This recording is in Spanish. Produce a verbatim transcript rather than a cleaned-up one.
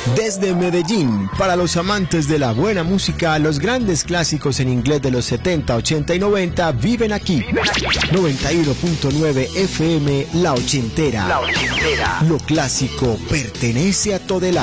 Desde Medellín, para los amantes de la buena música, los grandes clásicos en inglés de los setenta, ochenta y noventa viven aquí. noventa y uno punto nueve F M, La Ochentera. La Ochentera. Lo clásico pertenece a Todelar.